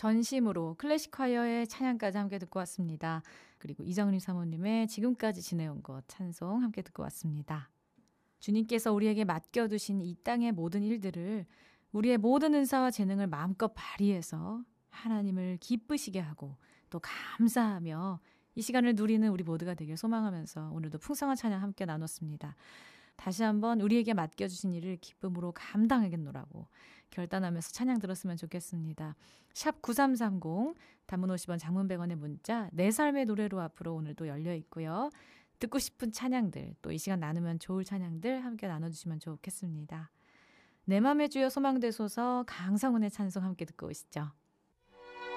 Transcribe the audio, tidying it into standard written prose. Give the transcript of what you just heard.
전심으로 클래식콰이어의 찬양까지 함께 듣고 왔습니다. 그리고 이정림 사모님의 지금까지 지내온 것 찬송 함께 듣고 왔습니다. 주님께서 우리에게 맡겨두신 이 땅의 모든 일들을 우리의 모든 은사와 재능을 마음껏 발휘해서 하나님을 기쁘시게 하고 또 감사하며 이 시간을 누리는 우리 모두가 되길 소망하면서 오늘도 풍성한 찬양 함께 나눴습니다. 다시 한번 우리에게 맡겨주신 일을 기쁨으로 감당하겠노라고 결단하면서 찬양 들었으면 좋겠습니다. 샵 9330 단문 50원 장문 100원의 문자 내 삶의 노래로 앞으로 오늘도 열려 있고요. 듣고 싶은 찬양들 또 이 시간 나누면 좋을 찬양들 함께 나눠주시면 좋겠습니다. 내 맘의 주여 소망되소서 강성은의 찬송 함께 듣고 오시죠.